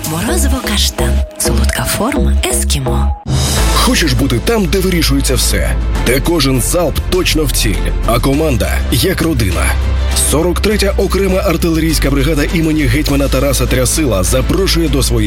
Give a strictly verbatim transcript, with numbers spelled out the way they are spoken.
Морозиво каштан. Солодка форма ескімо. Хочеш бути там, де вирішується все, де кожен залп точно в ціль, а команда як родина. сорок третя окрема артилерійська бригада імені гетьмана Тараса Трясила запрошує до своєї